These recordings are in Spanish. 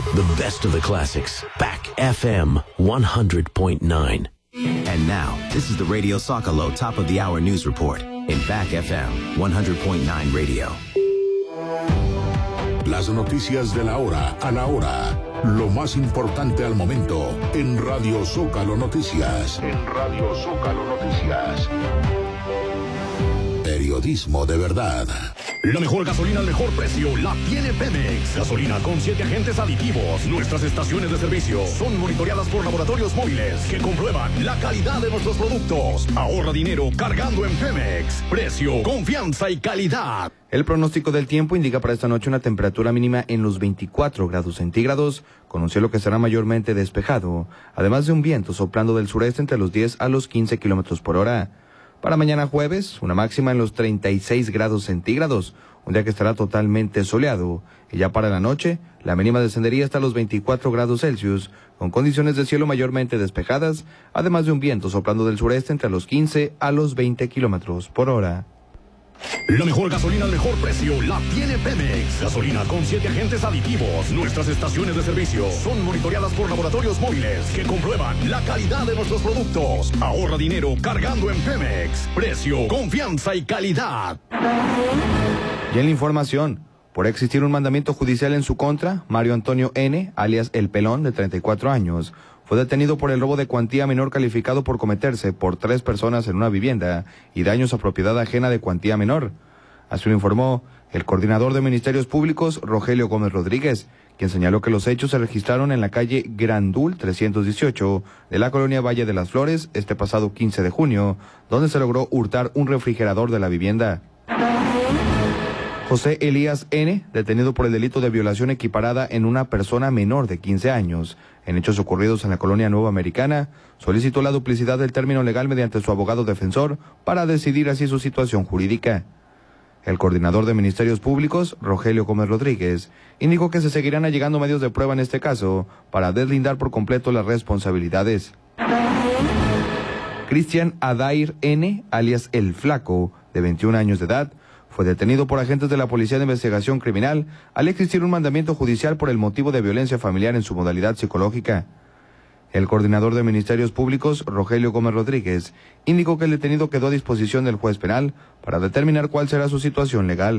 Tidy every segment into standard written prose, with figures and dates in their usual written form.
The best of the classics. Back FM 100.9. And now, this is the Radio Zócalo Top of the Hour News Report in Back FM 100.9 Radio. Las noticias de la hora a la hora. Lo más importante al momento en Radio Zócalo Noticias. En Radio Zócalo Noticias. Periodismo de verdad. La mejor gasolina al mejor precio la tiene Pemex. Gasolina con 7 agentes aditivos. Nuestras estaciones de servicio son monitoreadas por laboratorios móviles que comprueban la calidad de nuestros productos. Ahorra dinero cargando en Pemex. Precio, confianza y calidad. El pronóstico del tiempo indica para esta noche una temperatura mínima en los 24 grados centígrados, con un cielo que será mayormente despejado, además de un viento soplando del sureste entre los 10 a los 15 kilómetros por hora. Para mañana jueves, una máxima en los 36 grados centígrados, un día que estará totalmente soleado. Y ya para la noche, la mínima descendería hasta los 24 grados Celsius, con condiciones de cielo mayormente despejadas, además de un viento soplando del sureste entre los 15 a los 20 kilómetros por hora. La mejor gasolina al mejor precio la tiene Pemex. Gasolina con 7 agentes aditivos. Nuestras estaciones de servicio son monitoreadas por laboratorios móviles que comprueban la calidad de nuestros productos. Ahorra dinero cargando en Pemex. Precio, confianza y calidad. Y en la información, por existir un mandamiento judicial en su contra, Mario Antonio N., alias El Pelón, de 34 años, fue detenido por el robo de cuantía menor calificado por cometerse por 3 personas en una vivienda y daños a propiedad ajena de cuantía menor. Así lo informó el coordinador de Ministerios Públicos, Rogelio Gómez Rodríguez, quien señaló que los hechos se registraron en la calle Grandul 318 de la colonia Valle de las Flores este pasado 15 de junio, donde se logró hurtar un refrigerador de la vivienda. José Elías N., detenido por el delito de violación equiparada en una persona menor de 15 años, en hechos ocurridos en la colonia Nueva Americana, solicitó la duplicidad del término legal mediante su abogado defensor para decidir así su situación jurídica. El coordinador de Ministerios Públicos, Rogelio Gómez Rodríguez, indicó que se seguirán allegando medios de prueba en este caso para deslindar por completo las responsabilidades. Cristian Adair N., alias El Flaco, de 21 años de edad, fue detenido por agentes de la Policía de Investigación Criminal al existir un mandamiento judicial por el motivo de violencia familiar en su modalidad psicológica. El coordinador de Ministerios Públicos, Rogelio Gómez Rodríguez, indicó que el detenido quedó a disposición del juez penal para determinar cuál será su situación legal.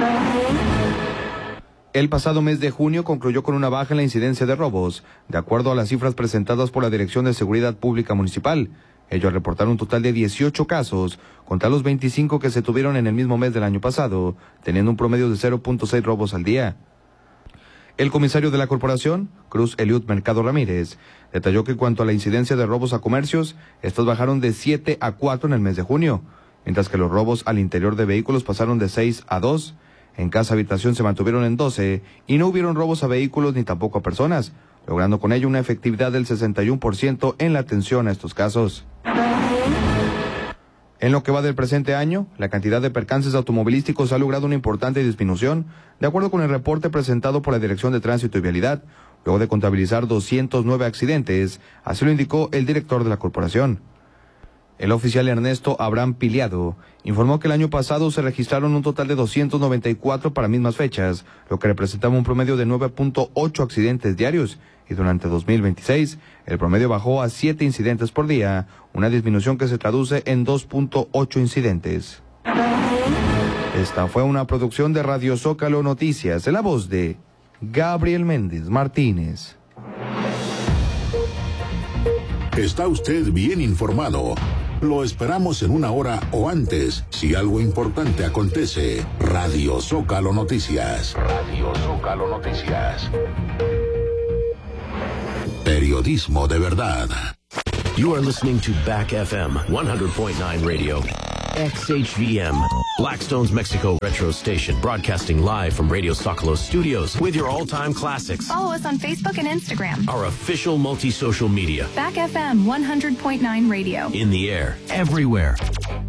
El pasado mes de junio concluyó con una baja en la incidencia de robos, de acuerdo a las cifras presentadas por la Dirección de Seguridad Pública Municipal. Ellos reportaron un total de 18 casos, contra los 25 que se tuvieron en el mismo mes del año pasado, teniendo un promedio de 0.6 robos al día. El comisario de la corporación, Cruz Eliud Mercado Ramírez, detalló que en cuanto a la incidencia de robos a comercios, estos bajaron de 7 a 4 en el mes de junio, mientras que los robos al interior de vehículos pasaron de 6 a 2. En casa habitación se mantuvieron en 12 y no hubieron robos a vehículos ni tampoco a personas, logrando con ello una efectividad del 61% en la atención a estos casos. En lo que va del presente año, la cantidad de percances automovilísticos ha logrado una importante disminución, de acuerdo con el reporte presentado por la Dirección de Tránsito y Vialidad, luego de contabilizar 209 accidentes, así lo indicó el director de la corporación. El oficial Ernesto Abraham Piliado informó que el año pasado se registraron un total de 294 para mismas fechas, lo que representaba un promedio de 9.8 accidentes diarios, y durante 2026 el promedio bajó a 7 incidentes por día, una disminución que se traduce en 2.8 incidentes. Esta fue una producción de Radio Zócalo Noticias, en la voz de Gabriel Méndez Martínez. Está usted bien informado. Lo esperamos en una hora o antes, si algo importante acontece. Radio Zócalo Noticias. Radio Zócalo Noticias. Periodismo de verdad. You are listening to Back FM 100.9 Radio. XHVM, Blackstone's Mexico Retro Station, broadcasting live from Radio Zócalo Studios with your all-time classics. Follow us on Facebook and Instagram. Our official multi-social media. Back FM 100.9 Radio. In the air, everywhere.